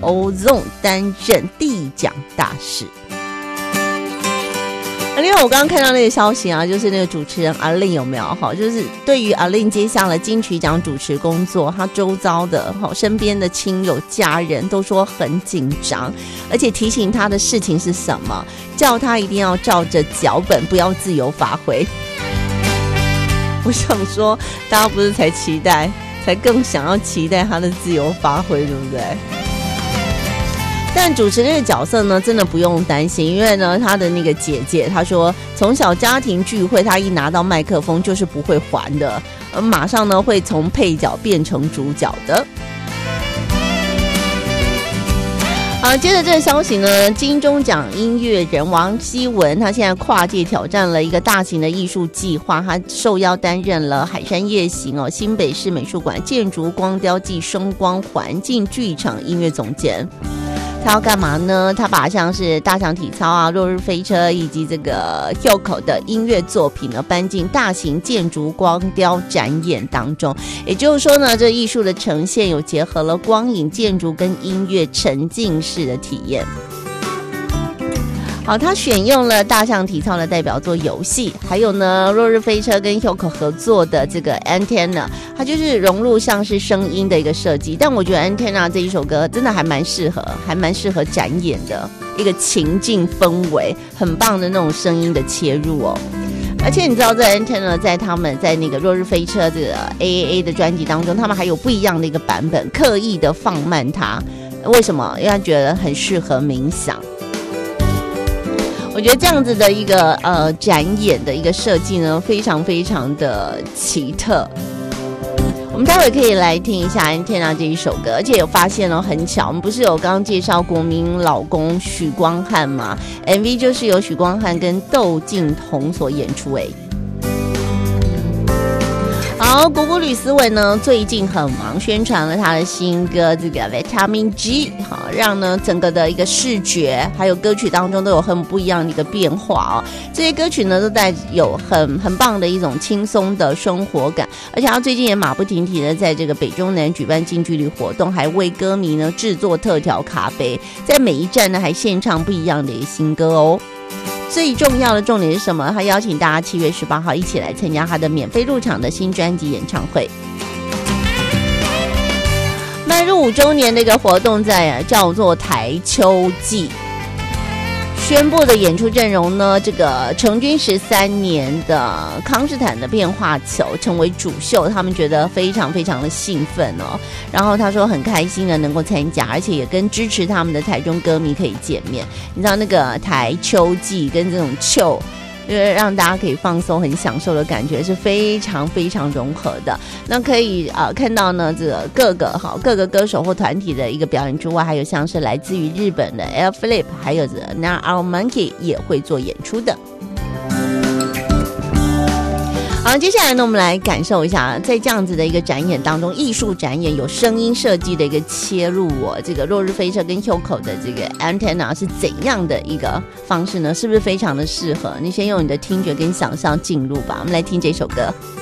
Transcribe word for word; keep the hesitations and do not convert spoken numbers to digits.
Ozone 担任缔奖大使。另外我刚刚看到那个消息啊，就是那个主持人阿令有没有好，就是对于阿令接下了金曲奖主持工作，他周遭的好身边的亲友家人都说很紧张，而且提醒他的事情是什么，叫他一定要照着脚本，不要自由发挥。我想说大家不是才期待，才更想要期待他的自由发挥，对不对？但主持这个角色呢，真的不用担心，因为呢，他的那个姐姐她说，从小家庭聚会，他一拿到麦克风就是不会还的，呃，马上呢会从配角变成主角的。好，接着这个消息呢，金钟奖音乐人王希文，他现在跨界挑战了一个大型的艺术计划，他受邀担任了海山夜行哦，新北市美术馆建筑光雕暨声光环境剧场音乐总监。他要干嘛呢？他把像是大象体操啊、落日飞车以及这个 Hyoko 的音乐作品呢搬进大型建筑光雕展演当中。也就是说呢，这艺术的呈现有结合了光影、建筑跟音乐沉浸式的体验。好，他选用了大象体操的代表作游戏，还有呢落日飞车跟 Hyoko 合作的这个 Antenna， 它就是融入像是声音的一个设计。但我觉得 Antenna 这一首歌真的还蛮适合，还蛮适合展演的一个情境氛围，很棒的那种声音的切入哦。而且你知道这 Antenna 在他们在那个落日飞车这个 A A A 的专辑当中，他们还有不一样的一个版本，刻意的放慢它。为什么？因为他觉得很适合冥想。我觉得这样子的一个呃展演的一个设计呢，非常非常的奇特。我们待会可以来听一下 Antenna 这一首歌，而且有发现哦，很巧，我们不是有刚刚介绍国民老公许光汉吗？ M V 就是由许光汉跟窦靖童所演出诶。好，谷谷吕思维呢最近很忙，宣传了他的新歌这个 Vitamin G， 好，让呢整个的一个视觉还有歌曲当中都有很不一样的一个变化哦。这些歌曲呢都带有很很棒的一种轻松的生活感，而且他最近也马不停蹄的在这个北中南举办近距离活动，还为歌迷呢制作特调咖啡，在每一站呢还献唱不一样的一个新歌哦。最重要的重点是什么？他邀请大家七月十八号一起来参加他的免费入场的新专辑演唱会。迈入五周年的一个活动在叫做台秋季，宣布的演出阵容呢，这个成军十三年的康士坦的变化球成为主秀，他们觉得非常非常的兴奋哦。然后他说很开心的能够参加，而且也跟支持他们的台中歌迷可以见面。你知道那个台秋季跟这种秋，就是让大家可以放松、很享受的感觉，是非常非常融合的。那可以呃看到呢，这个各个好各个歌手或团体的一个表演之外，还有像是来自于日本的 Air Flip， 还有 Now Our Monkey 也会做演出的。好，接下来呢，我们来感受一下，在这样子的一个展演当中，艺术展演有声音设计的一个切入哦，这个落日飞车跟 Hyoko 的这个 Antenna 是怎样的一个方式呢？是不是非常的适合？你先用你的听觉跟想象进入吧。我们来听这首歌。